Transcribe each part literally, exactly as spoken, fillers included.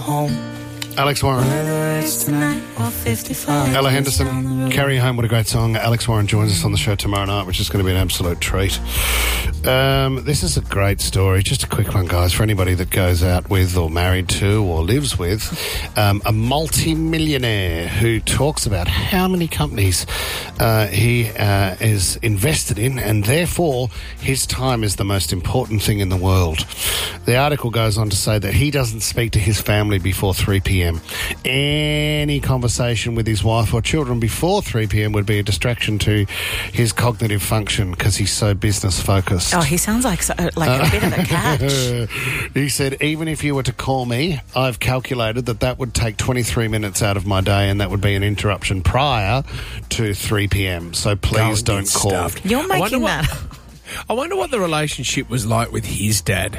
home. Alex Warren. Whether it's tonight or fifty-five. Ella Henderson, Carry Home, what a great song. Alex Warren joins us on the show tomorrow night, which is going to be an absolute treat. Um, this is a great story. Just a quick one, guys, for anybody that goes out with or married to or lives with um, a multi-millionaire who talks about how many companies uh, he uh, is invested in, and therefore his time is the most important thing in the world. The article goes on to say that he doesn't speak to his family before three p.m. Any conversation with his wife or children before three p.m. would be a distraction to his cognitive function because he's so business focused. Oh, he sounds like so, like a bit of a catch. He said, even if you were to call me, I've calculated that that would take twenty-three minutes out of my day, and that would be an interruption prior to three p.m. So please Go and don't get call. stuffed. You're I wonder making what- that I wonder what the relationship was like with his dad.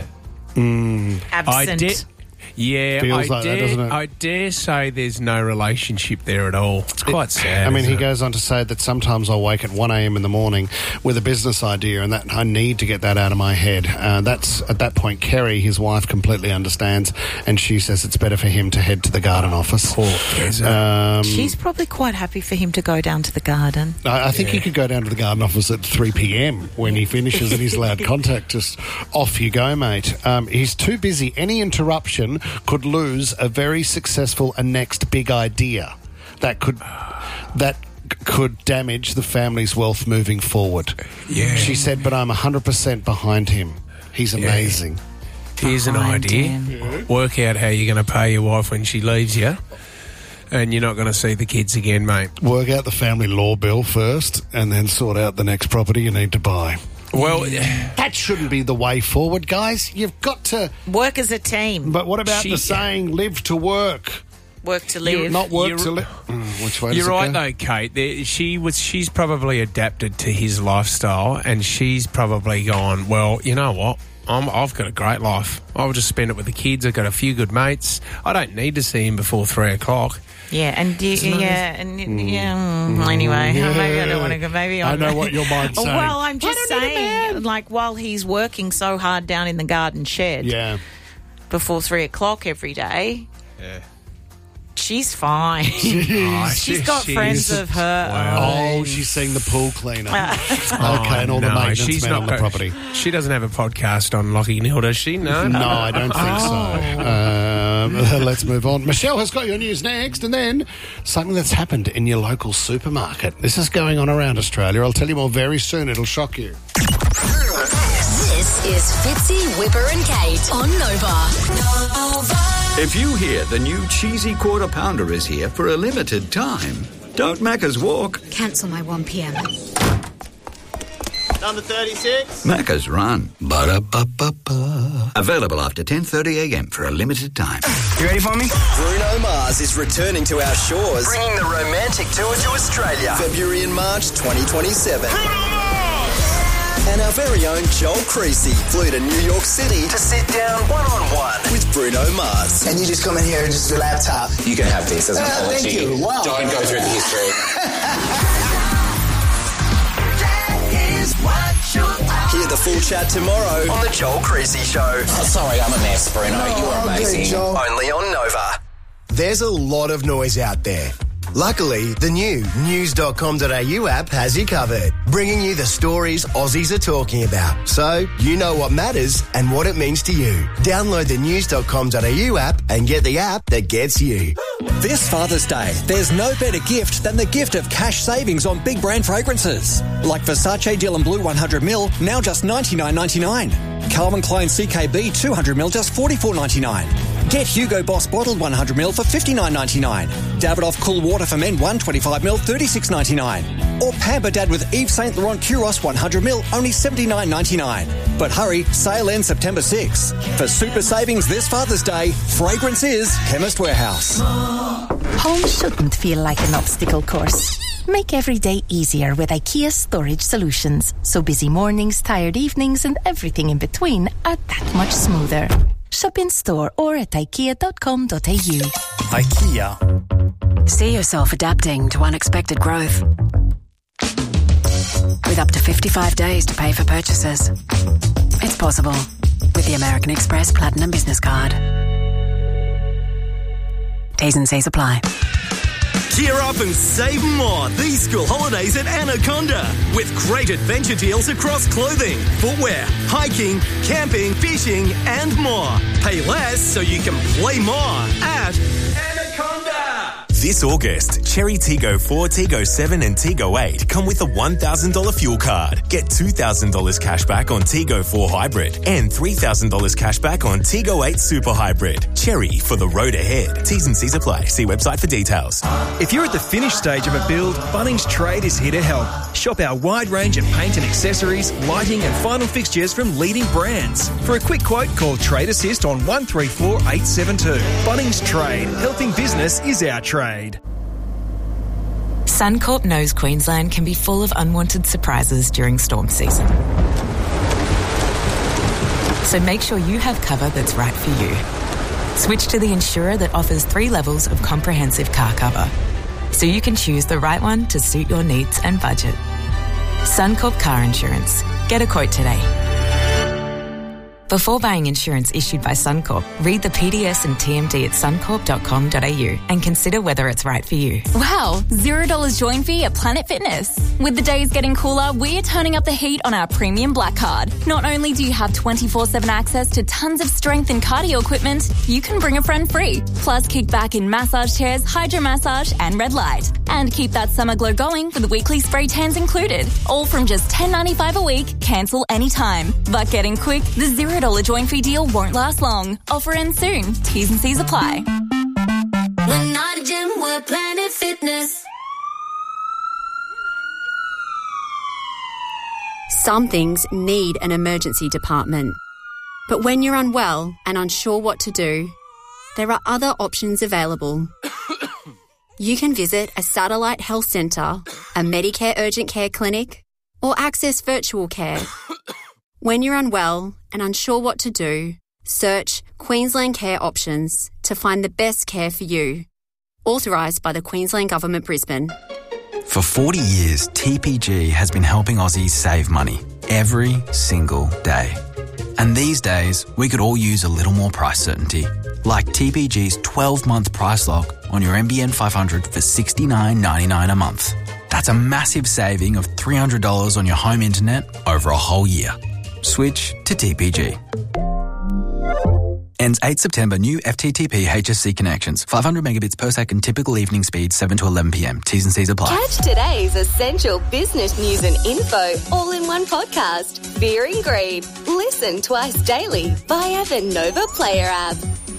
I absent. did. Yeah, Feels I like that, dare, doesn't it? I dare say there's no relationship there at all. It's quite sad. I mean, isn't he it? goes on to say that sometimes I'll wake at one a.m. in the morning with a business idea, and that I need to get that out of my head. Uh, that's at that point, Kerry, his wife, completely understands, and she says it's better for him to head to the garden office. Poor Keza. Um, She's probably quite happy for him to go down to the garden. I, I think he could go down to the garden office at three p.m. when he finishes and he's allowed contact. Just off you go, mate. Um, he's too busy. Any interruption could lose a very successful and next big idea that could that c- could damage the family's wealth moving forward. Yeah. She said, but I'm one hundred percent behind him. He's amazing. Here's an Behind idea. him. Work out how you're going to pay your wife when she leaves you, and you're not going to see the kids again, mate. Work out the family law bill first and then sort out the next property you need to buy. Well, That shouldn't be the way forward, guys. You've got to... Work as a team. But what about She- the saying, live to work? Work to live. Not work You're- to live. Mm, which way does you're it right go? though, Kate. There, she was. She's probably adapted to his lifestyle, and she's probably gone, well, you know what? I'm, I've got a great life. I'll just spend it with the kids. I've got a few good mates. I don't need to see him before three o'clock. Yeah, and you, Isn't yeah, and yeah. mm, Anyway, Yeah. maybe I don't want to go. Maybe I I'm, know what your mind's saying. Well, I'm just I don't need a saying, man. like while he's working so hard down in the garden shed Yeah. before three o'clock every day, Yeah. she's fine. Oh, She's got friends of her Wow. Oh, she's seeing the pool cleaner. okay, and all the no, maintenance she's men not on the got- property. She doesn't have a podcast on Lockie Neal, does she? No. No, I don't think so. Um, let's move on. Michelle has got your news next, and then something that's happened in your local supermarket. This is going on around Australia. I'll tell you more very soon. It'll shock you. This is Fitzy, Whipper and Kate on Nova. If you hear the new cheesy quarter pounder is here for a limited time, don't Macca's walk, Cancel my one p.m. Number thirty-six. Macca's run. Ba-da-ba-ba-ba. Available after ten thirty a.m. for a limited time. You ready for me? Bruno Mars is returning to our shores. Bringing the romantic tour to Australia. February and March twenty twenty-seven. And our very own Joel Creasy flew to New York City To sit down one-on-one. with Bruno Mars. And you just come in here and just a laptop. You can have this as an Ah, apology. thank you. Wow. Don't go through the history. Hear the full chat tomorrow. On the Joel Creasy Show. Oh, sorry, I'm a mess, Bruno. No, you are I'm good, amazing. Joel. Only on Nova. There's a lot of noise out there. Luckily, the new news dot com dot a u app has you covered, bringing you the stories Aussies are talking about, so you know what matters and what it means to you. Download the news dot com dot a u app and get the app that gets you. This Father's Day, there's no better gift than the gift of cash savings on big brand fragrances. Like Versace Dylan Blue one hundred milliliters, now just ninety-nine ninety-nine. Calvin Klein C K B two hundred milliliters, just forty-four ninety-nine. Get Hugo Boss bottled one hundred milliliters for fifty-nine ninety-nine. Davidoff Cool Water for Men one hundred twenty-five milliliters, thirty-six ninety-nine. Or Pamper Dad with Yves Saint Laurent Kuros one hundred milliliters, only seventy-nine ninety-nine. But hurry, sale ends September sixth. For super savings this Father's Day, fragrance is Chemist Warehouse. Home shouldn't feel like an obstacle course. Make every day easier with IKEA Storage Solutions, so busy mornings, tired evenings and everything in between are that much smoother. Shop in store or at ikea dot com dot a u. IKEA. See yourself adapting to unexpected growth. With up to fifty-five days to pay for purchases. It's possible with the American Express Platinum Business Card. T's and C's apply. Gear up and save more these school holidays at Anaconda with great adventure deals across clothing, footwear, hiking, camping, fishing and more. Pay less so you can play more at Anaconda. This August, Cherry Tiggo four, Tiggo seven and Tiggo eight come with a one thousand dollars fuel card. Get two thousand dollars cash back on Tiggo four Hybrid and three thousand dollars cash back on Tiggo eight Super Hybrid. Cherry for the road ahead. T's and C's apply. See website for details. If you're at the finished stage of a build, Bunnings Trade is here to help. Shop our wide range of paint and accessories, lighting and final fixtures from leading brands. For a quick quote, call Trade Assist on one three four eight seven two. Bunnings Trade. Helping business is our trade. Suncorp knows Queensland can be full of unwanted surprises during storm season. So make sure you have cover that's right for you. Switch to the insurer that offers three levels of comprehensive car cover, so you can choose the right one to suit your needs and budget. Suncorp Car Insurance. Get a quote today. Before buying insurance issued by Suncorp, read the P D S and T M D at suncorp dot com dot a u and consider whether it's right for you. Wow, zero dollars join fee at Planet Fitness. With the days getting cooler, we're turning up the heat on our premium black card. Not only do you have twenty-four seven access to tons of strength and cardio equipment, you can bring a friend free. Plus kick back in massage chairs, hydro massage and red light. And keep that summer glow going with weekly spray tans included. All from just ten dollars ninety-five a week, cancel anytime. But getting quick, the zero dollars join fee deal won't last long. Offer ends soon. T's and C's apply. We're not a gym, we're Planet Fitness. Some things need an emergency department. But when you're unwell and unsure what to do, there are other options available. You can visit a satellite health centre, a Medicare urgent care clinic, or access virtual care. When you're unwell and unsure what to do, search Queensland Care Options to find the best care for you. Authorised by the Queensland Government, Brisbane. For forty years, T P G has been helping Aussies save money every single day. And these days, we could all use a little more price certainty. Like T P G's twelve-month price lock on your N B N five hundred for sixty-nine ninety-nine a month. That's a massive saving of three hundred dollars on your home internet over a whole year. Switch to T P G. Ends eighth September. New F T T P H S C connections. five hundred megabits per second. Typical evening speed seven to eleven p m. T's and C's apply. Catch today's essential business news and info all in one podcast. Fear and Greed. Listen twice daily via the Nova Player app.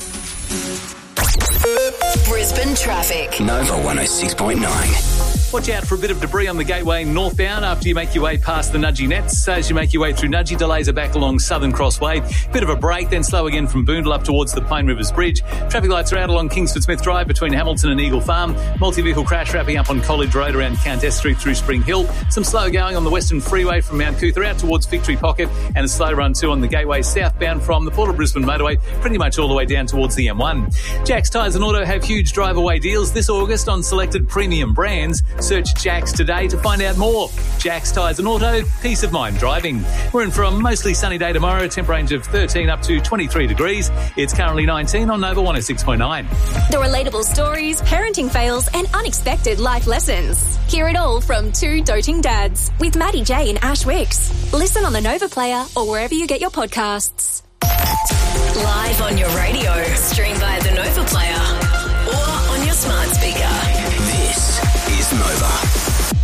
Brisbane traffic. Nova one oh six point nine. Watch out for a bit of debris on the Gateway northbound after you make your way past the Nudgee Nets. As you make your way through Nudgee, delays are back along Southern Crossway. Bit of a break, then slow again from Boondall up towards the Pine Rivers Bridge. Traffic lights are out along Kingsford Smith Drive between Hamilton and Eagle Farm. Multi-vehicle crash wrapping up on College Road around Countess Street through Spring Hill. Some slow going on the Western Freeway from Mount Cootha out towards Victory Pocket, and a slow run too on the Gateway southbound from the Port of Brisbane motorway pretty much all the way down towards the M one. Jack's Tyres and Auto have huge drive-away deals this August on selected premium brands. Search Jack's today to find out more. Jack's Tyres and Auto, peace of mind driving. We're in for a mostly sunny day tomorrow, temp range of thirteen up to twenty-three degrees. It's currently nineteen on Nova one oh six point nine. The relatable stories, parenting fails and unexpected life lessons. Hear it all from two doting dads with Maddie J and Ash Wicks. Listen on the Nova Player or wherever you get your podcasts. Live on your radio. Stream via the Nova Player or on your smart speaker. This is Nova.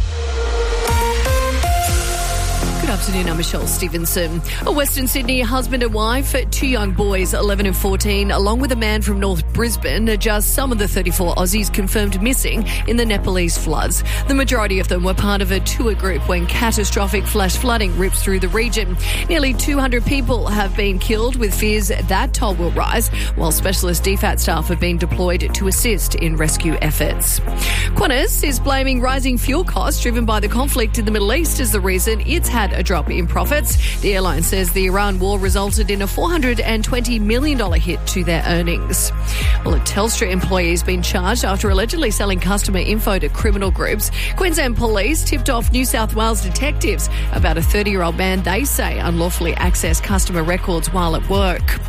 Good afternoon, I'm Michelle Stevenson. A Western Sydney husband and wife, two young boys, eleven and fourteen, along with a man from North Brisbane, are just some of the thirty-four Aussies confirmed missing in the Nepalese floods. The majority of them were part of a tour group when catastrophic flash flooding rips through the region. Nearly two hundred people have been killed, with fears that toll will rise, while specialist D FAT staff have been deployed to assist in rescue efforts. Qantas is blaming rising fuel costs driven by the conflict in the Middle East as the reason it's had a drop in profits. The airline says the Iran war resulted in a four hundred twenty million dollars hit to their earnings. Well, a Telstra employee has been charged after allegedly selling customer info to criminal groups. Queensland Police tipped off New South Wales detectives about a thirty-year-old man they say unlawfully accessed customer records while at work.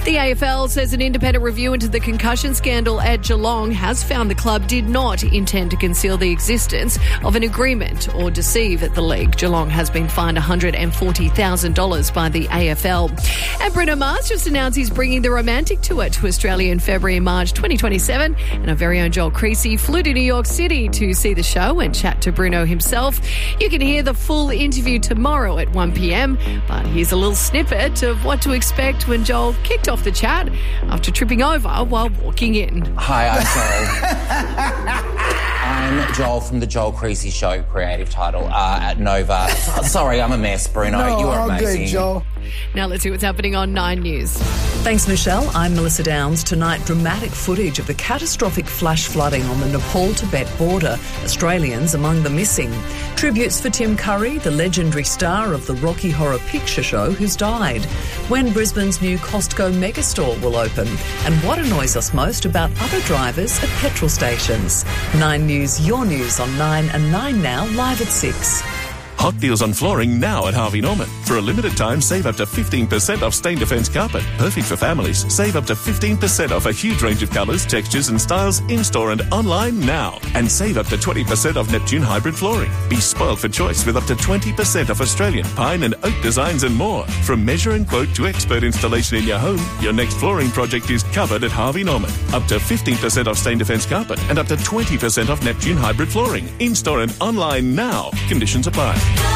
The A F L says an independent review into the concussion scandal at Geelong has found the club did not intend to conceal the existence of an agreement or deceive the league. Geelong has been fined one hundred forty thousand dollars by the A F L. And Bruno Mars just announced he's bringing the Romantic Tour to Australia in February and March twenty twenty-seven. And our very own Joel Creasy flew to New York City to see the show and chat to Bruno himself. You can hear the full interview tomorrow at one p.m. But here's a little snippet of what to expect when Joel kicked off the chat after tripping over while walking in. Hi, I'm Joel. I'm Joel from the Joel Creasy Show, creative title, uh, at Nova. Sorry, I'm a mess, Bruno. No, you are I'm amazing. good, Joel. Now let's see what's happening on Nine News. Thanks, Michelle. I'm Melissa Downs. Tonight, dramatic footage of the catastrophic flash flooding on the Nepal-Tibet border. Australians among the missing. Tributes for Tim Curry, the legendary star of the Rocky Horror Picture Show, who's died. When Brisbane's new Costco megastore will open. And what annoys us most about other drivers at petrol stations. Nine News, your news on Nine and Nine Now, live at six. Hot deals on flooring now at Harvey Norman. For a limited time, save up to fifteen percent off Stain Defence carpet. Perfect for families. Save up to fifteen percent off a huge range of colours, textures and styles in-store and online now. And save up to twenty percent off Neptune hybrid flooring. Be spoiled for choice with up to twenty percent off Australian pine and oak designs and more. From measure and quote to expert installation in your home, your next flooring project is covered at Harvey Norman. Up to fifteen percent off Stain Defence carpet and up to twenty percent off Neptune hybrid flooring. In-store and online now. Conditions apply.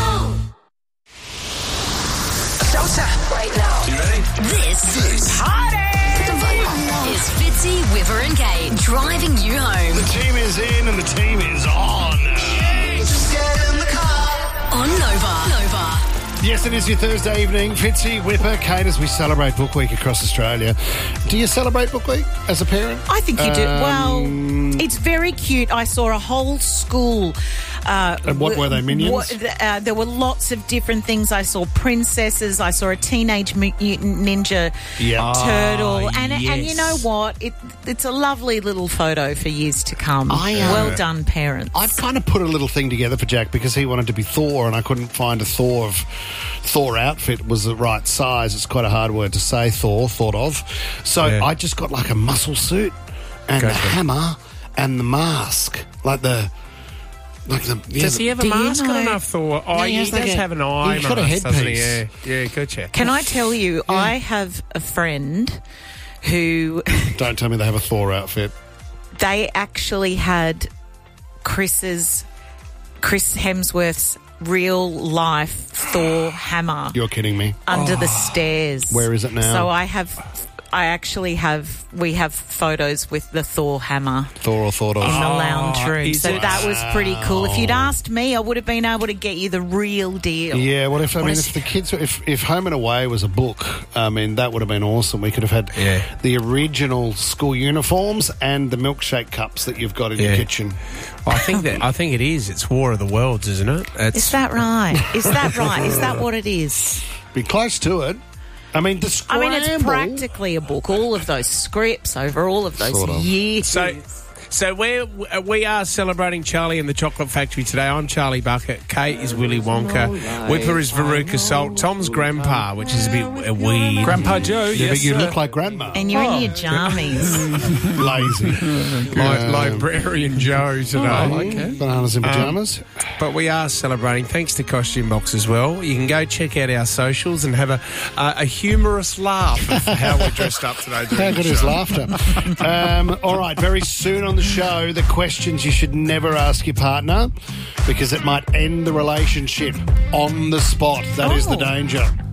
Salsa. Right now. You ready? This is Party. Is Fitzy, Whipper and Kate driving you home. The team is in and the team is on. Just get in the car. On Nova. Nova. Yes, it is your Thursday evening. Fitzy, Whipper, Kate, as we celebrate Book Week across Australia. Do you celebrate Book Week as a parent? I think you do. Um, Well, it's very cute. I saw a whole school. Uh, And what were they, minions? What, uh, there were lots of different things. I saw princesses. I saw a teenage mutant ninja Yeah. turtle. Ah, and and you yes. know what? It, it's a lovely little photo for years to come. I, uh, well done, parents. I've kind of put a little thing together for Jack because he wanted to be Thor and I couldn't find a Thor of Thor outfit was the right size. It's quite a hard word to say, Thor, thought of. So Yeah. I just got like a muscle suit and Go the for it. hammer and the mask. Like the... Like the yeah, Does the- he have a Do you mask know- on enough, Thor? Oh, No, he, he has does like a- have an eye he's got a mask, doesn't he? headpiece. Yeah, yeah, gotcha. Can I tell you, I have a friend who Don't tell me they have a Thor outfit. they actually had Chris's Chris Hemsworth's real life Thor hammer You're kidding me. under the stairs. Where is it now? So I have, I actually have, we have photos with the Thor hammer Thor or thought of. in the lounge room. is So it? that was pretty cool. If you'd asked me, I would have been able to get you the real deal. Yeah, well, if I What mean, is- if the kids, if if Home and Away was a book, I mean, that would have been awesome. We could have had Yeah. the original school uniforms and the milkshake cups that you've got in Yeah. your kitchen. I think that I think it is. It's War of the Worlds, isn't it? It's, Is that right? Is that right? Is that what it is? Be close to it. I mean, the I scramble. mean, it's practically a book. All of those scripts over all of those Sort of. years. So, so we're, we are celebrating Charlie and the Chocolate Factory today. I'm Charlie Bucket. Kate is Willy Wonka. Whipper is Veruca Salt. Tom's Grandpa, which is a bit uh, weird. Grandpa Joe, Yeah, yes, but you sir. look like Grandma. And you're Oh. in your jammies. Lazy. Li- Um, Librarian Joe today. Oh, okay. Bananas in pajamas. Um, but we are celebrating, thanks to Costume Box as well. You can go check out our socials and have a uh, a humorous laugh of how we're dressed up today. How during the good is show. laughter? um, all right, very soon on the show, the questions you should never ask your partner because it might end the relationship on the spot. That is the Oh. danger.